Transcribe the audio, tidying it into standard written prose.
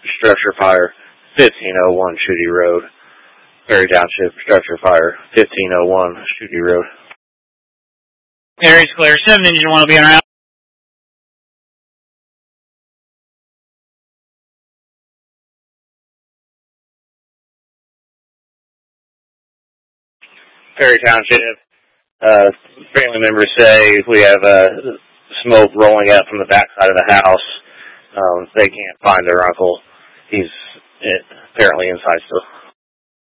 structure fire, 1501 Shooty Road. Perry Township, structure fire, 1501 Shooty Road. Area's clear. 7 Engine 1 will be on route. Perry Township, family members say we have smoke rolling out from the backside of the house. They can't find their uncle. He's apparently inside still.